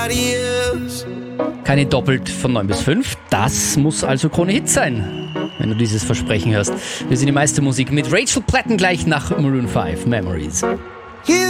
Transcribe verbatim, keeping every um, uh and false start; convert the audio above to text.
Keine doppelt von neun bis fünf. Das muss also Krone Hit sein, wenn du dieses Versprechen hörst. Wir sind die meiste Musik mit Rachel Platten gleich nach Maroon fünf, Memories.